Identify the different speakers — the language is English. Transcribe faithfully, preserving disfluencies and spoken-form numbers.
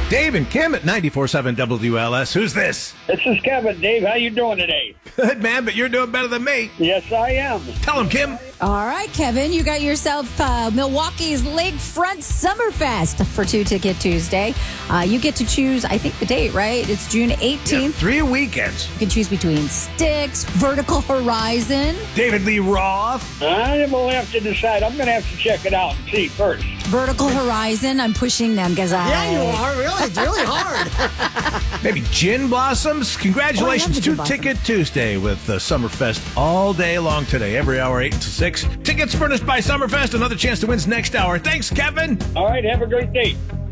Speaker 1: Dave and Kim at ninety-four seven W L S. Who's this?
Speaker 2: This is Kevin. Dave, how you doing today?
Speaker 1: Good, man, but you're doing better than me.
Speaker 2: Yes, I am.
Speaker 1: Tell him, Kim.
Speaker 3: All right, Kevin, you got yourself uh, Milwaukee's Lakefront Summerfest for Two Ticket Tuesday. Uh, you get to choose, I think, the date, right? It's June eighteenth.
Speaker 1: Yeah, three weekends.
Speaker 3: You can choose between Styx, Vertical Horizon.
Speaker 1: David Lee Roth.
Speaker 2: I will have to decide. I'm going to have to check it out and see first.
Speaker 3: Vertical Horizon, I'm pushing them because I...
Speaker 4: Yeah, you are. Really, it's really hard.
Speaker 1: Maybe Gin Blossoms. Congratulations,
Speaker 3: Oh, I love the Gin
Speaker 1: Two
Speaker 3: Blossom.
Speaker 1: Ticket Tuesday with uh, Summerfest all day long today, every hour, eight to six. Tickets furnished by Summerfest. Another chance to win's next hour. Thanks, Kevin.
Speaker 2: All right, have a great day.